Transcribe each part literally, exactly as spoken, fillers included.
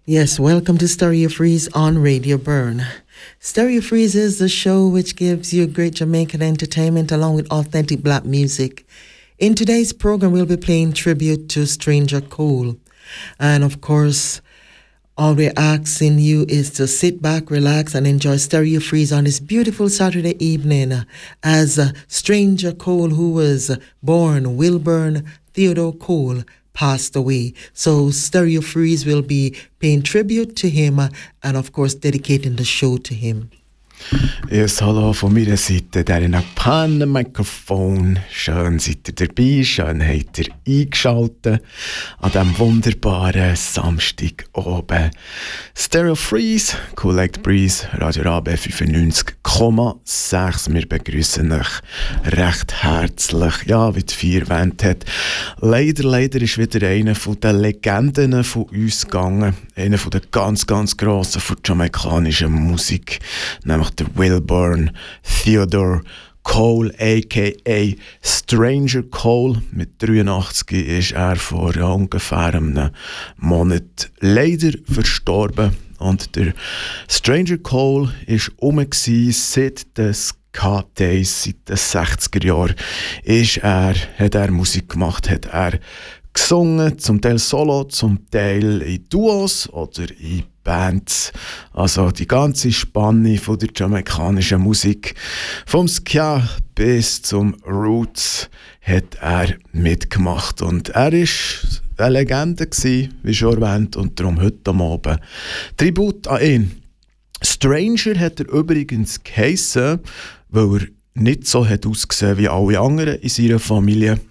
Yes, welcome to Stereo Freeze on Radio Burn. Stereo Freeze is the show which gives you great Jamaican entertainment along with authentic black music. In today's program, we'll be playing tribute to Stranger Cole. And of course, all we're asking you is to sit back, relax, and enjoy Stereo Freeze on this beautiful Saturday evening as uh, Stranger Cole, who was born Wilburn Theodore Cole, passed away. So Stereo Freeze will be paying tribute to him uh, and of course dedicating the show to him. Yes, hallo von meiner Seite, der Pan Mikrofon. Schön seid ihr dabei, schön habt ihr eingeschaltet an diesem wunderbaren Samstag oben. Stereo Freeze, Cool Breeze, Radio Rabe fünfundneunzig Komma sechs. Wir begrüßen euch recht herzlich. Ja, wie die vier erwähnt hat, leider, leider ist wieder einer von den Legenden von uns gegangen. Einer von den ganz, ganz grossen von der jamaikanischen Musik, nämlich der Wilburn Theodore Cole, aka Stranger Cole. Mit dreiundachtzig ist er vor ungefähr einem Monat leider verstorben. Und der Stranger Cole war rum seit den Ska Days, seit den sechziger Jahren. Ist er, hat er Musik gemacht, hat er gesungen, zum Teil solo, zum Teil in Duos oder in Bands. Also die ganze Spanne von der jamaikanischen Musik, vom Ska bis zum Roots, hat er mitgemacht. Und er war eine Legende gewesen, wie schon erwähnt, und darum heute am Abend Tribut an ihn. Stranger hat er übrigens geheissen, weil er nicht so hat ausgesehen wie alle anderen in seiner Familie.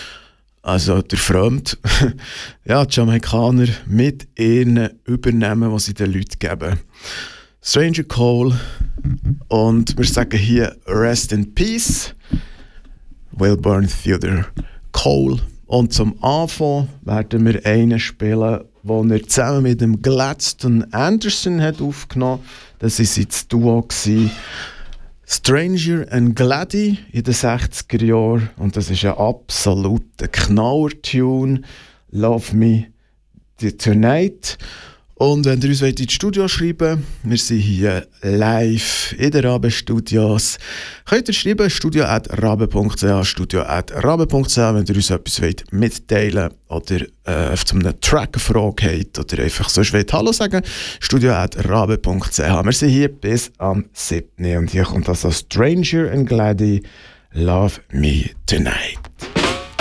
Also der Fremd, ja, die Jamaikaner mit ihnen übernehmen, was sie den Leuten geben. Stranger Cole, und wir sagen hier Rest in Peace, Wilburn Theodore Cole. Und zum Anfang werden wir einen spielen, den er zusammen mit dem Gladstone Anderson hat aufgenommen. Das war sein Duo gewesen. Stranger and Glady in den sechziger Jahren, und das ist ein absoluter Knaller-Tune. Love Me Tonight. Und wenn ihr uns in die Studio schreiben wollt, wir sind hier live in den Rabe-Studios. Könnt ihr schreiben, studio at rabe punkt c h, studio at rabe punkt c h, wenn ihr uns etwas wollt mitteilen oder äh, zu einem Track eine Frage habt oder einfach sonst wollt Hallo sagen, studio at rabe punkt c h. Wir sind hier bis am siebten und hier kommt also Stranger and Glady, Love Me Tonight.